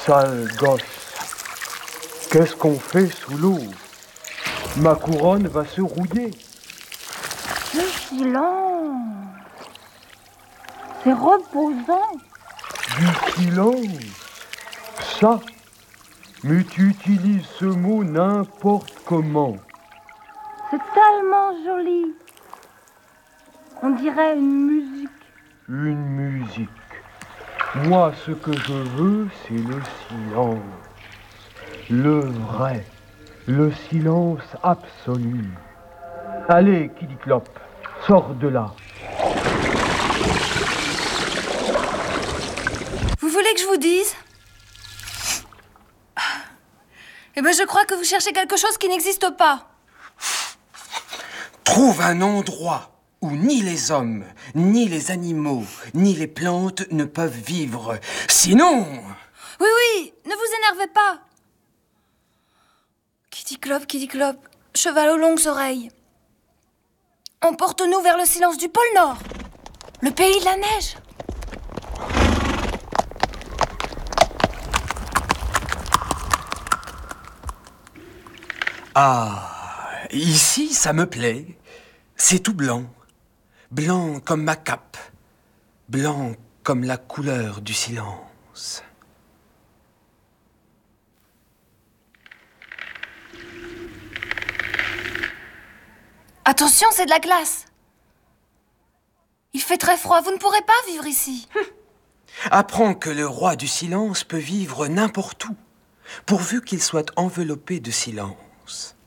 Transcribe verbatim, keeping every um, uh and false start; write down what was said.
Sale gosse. Qu'est-ce qu'on fait sous l'eau? Ma couronne va se rouiller. Le silence. C'est reposant. Du silence. Ça, mais tu utilises ce mot n'importe comment. C'est tellement joli. On dirait une musique. Une musique. Moi, ce que je veux, c'est le silence. Le vrai. Le silence absolu. Allez, Kiddy-Clope, sors de là. Vous voulez que je vous dise? Eh ben, je crois que vous cherchez quelque chose qui n'existe pas. Trouve un endroit où ni les hommes, ni les animaux, ni les plantes ne peuvent vivre. Sinon... Oui, oui, ne vous énervez pas. Kiddy-Clope, Kiddy-Clope, cheval aux longues oreilles. Emporte-nous vers le silence du pôle Nord, le pays de la neige. Ah, ici, ça me plaît. C'est tout blanc. Blanc comme ma cape. Blanc comme la couleur du silence. Attention, c'est de la glace. Il fait très froid, vous ne pourrez pas vivre ici. Apprends que le roi du silence peut vivre n'importe où, pourvu qu'il soit enveloppé de silence.